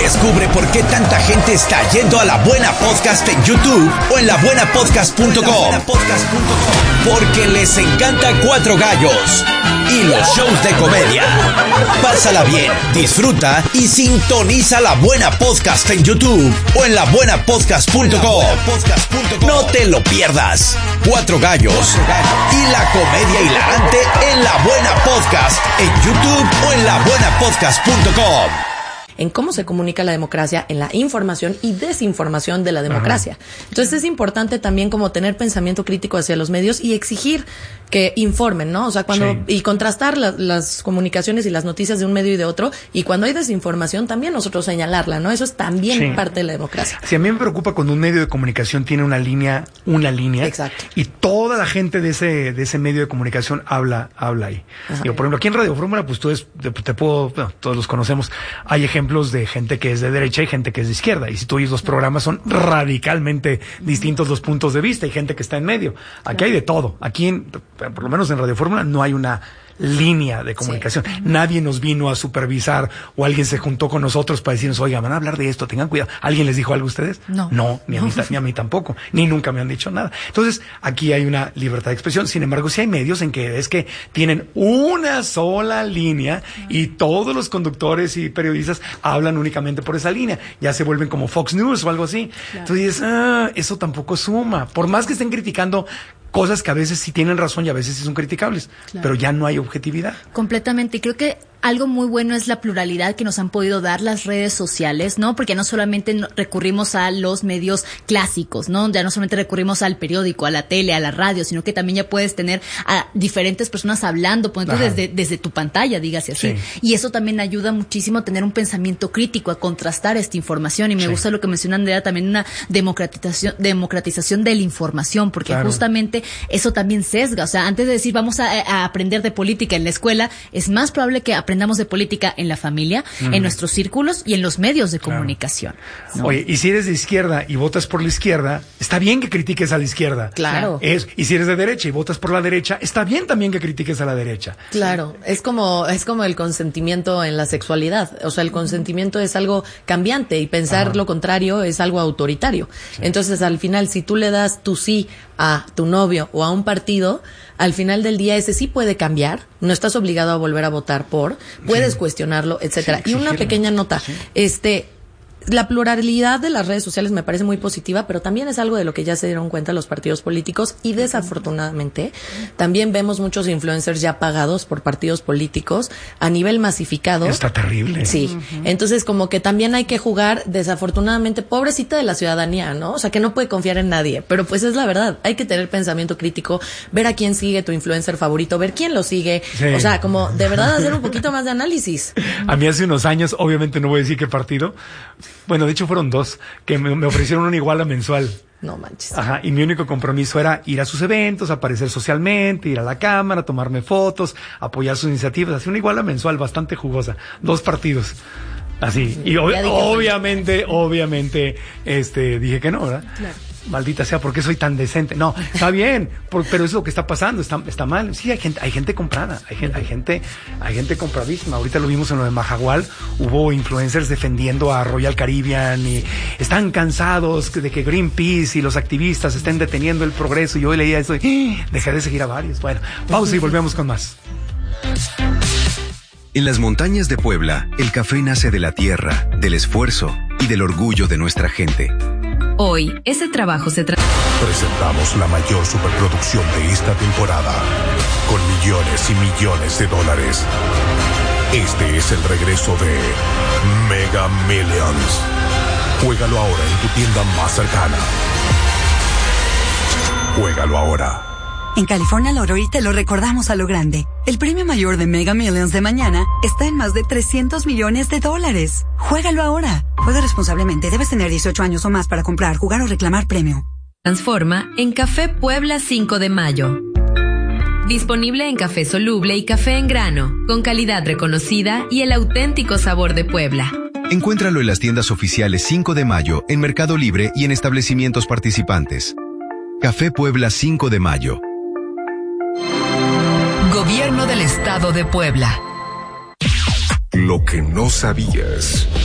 Descubre por qué tanta gente está yendo a La Buena Podcast en YouTube o en labuenapodcast.com. Porque les encanta Cuatro Gallos y los shows de comedia. Pásala bien, disfruta y sintoniza La Buena Podcast en YouTube o en labuenapodcast.com. No te lo pierdas. Cuatro Gallos y la comedia hilarante en La Buena Podcast en YouTube o en labuenapodcast.com. En cómo se comunica la democracia, en la información y desinformación de la democracia. Entonces es importante también como tener pensamiento crítico hacia los medios y exigir que informen, ¿no? O sea, cuando y contrastar las comunicaciones y las noticias de un medio y de otro, y cuando hay desinformación también nosotros señalarla, ¿no? Eso es también parte de la democracia. Sí, a mí me preocupa cuando un medio de comunicación tiene una línea, exacto, y toda la gente de ese medio de comunicación habla ahí. Digo, por ejemplo, aquí en Radio Fórmula, pues todos los conocemos, hay ejemplos de gente que es de derecha y gente que es de izquierda, y si tú oyes los programas son radicalmente distintos los puntos de vista, y gente que está en medio. Aquí hay de todo. Aquí, por lo menos en Radio Fórmula, no hay una línea de comunicación. Nadie nos vino a supervisar o alguien se juntó con nosotros para decirnos, oiga, van a hablar de esto, tengan cuidado. ¿Alguien les dijo algo a ustedes? No, ni a mí tampoco, ni nunca me han dicho nada. Entonces, aquí hay una libertad de expresión. Sin embargo, sí hay medios en que es que tienen una sola línea y todos los conductores y periodistas hablan únicamente por esa línea. Ya se vuelven como Fox News o algo así. Entonces dices, eso tampoco suma. Por más que estén criticando cosas que a veces sí tienen razón y a veces sí son criticables, pero ya no hay objetividad. Completamente, y creo que algo muy bueno es la pluralidad que nos han podido dar las redes sociales, ¿no? Porque no solamente recurrimos a los medios clásicos, ¿no? Ya no solamente recurrimos al periódico, a la tele, a la radio, sino que también ya puedes tener a diferentes personas hablando, por ejemplo, desde tu pantalla, dígase así. Y eso también ayuda muchísimo a tener un pensamiento crítico, a contrastar esta información. Y me gusta lo que menciona Andrea, también una democratización de la información, porque justamente eso también sesga. O sea, antes de decir vamos a aprender de política en la escuela, es más probable que aprendamos de política en la familia, en nuestros círculos y en los medios de comunicación, ¿no? Oye, y si eres de izquierda y votas por la izquierda, está bien que critiques a la izquierda. Claro. Y si eres de derecha y votas por la derecha, está bien también que critiques a la derecha. Claro, es como el consentimiento en la sexualidad. O sea, el consentimiento es algo cambiante y pensar lo contrario es algo autoritario. Entonces, al final, si tú le das tu sí a tu novio o a un partido, al final del día ese sí puede cambiar, no estás obligado a volver a votar puedes cuestionarlo, etcétera. Y una pequeña nota, la pluralidad de las redes sociales me parece muy positiva, pero también es algo de lo que ya se dieron cuenta los partidos políticos y desafortunadamente también vemos muchos influencers ya pagados por partidos políticos a nivel masificado. Está terrible. Sí. Entonces como que también hay que jugar, desafortunadamente, pobrecita de la ciudadanía, ¿no? O sea, que no puede confiar en nadie, pero pues es la verdad. Hay que tener pensamiento crítico, ver a quién sigue tu influencer favorito, ver quién lo sigue. O sea, como de verdad hacer un poquito más de análisis. A mí hace unos años, obviamente no voy a decir qué partido, bueno, de hecho fueron dos, que me ofrecieron una iguala mensual. No manches. Y mi único compromiso era ir a sus eventos, aparecer socialmente, ir a la cámara, tomarme fotos, apoyar sus iniciativas, así una iguala mensual bastante jugosa. 2 partidos. Así. Y obviamente, dije que no, ¿verdad? Claro. Maldita sea, ¿por qué soy tan decente? No, está bien, pero es lo que está pasando, está mal. Sí, hay gente comprada, hay gente compradísima. Ahorita lo vimos en lo de Mahahual, hubo influencers defendiendo a Royal Caribbean y están cansados de que Greenpeace y los activistas estén deteniendo el progreso. Y yo leía eso y dejé de seguir a varios. Bueno, pausa y volvemos con más. En las montañas de Puebla, el café nace de la tierra, del esfuerzo y del orgullo de nuestra gente. Hoy, ese trabajo se trata. Presentamos la mayor superproducción de esta temporada, con millones y millones de dólares. Este es el regreso de Mega Millions. Juégalo ahora en tu tienda más cercana. Juégalo ahora. En California Lottery te lo recordamos a lo grande. El premio mayor de Mega Millions de mañana está en más de $300 millones. Juégalo ahora. Juega responsablemente. Debes tener 18 años o más para comprar, jugar o reclamar premio. Transforma en Café Puebla 5 de Mayo. Disponible en café soluble y café en grano, con calidad reconocida y el auténtico sabor de Puebla. Encuéntralo en las tiendas oficiales 5 de Mayo, en Mercado Libre y en establecimientos participantes. Café Puebla 5 de Mayo. Gobierno del Estado de Puebla. Lo que no sabías.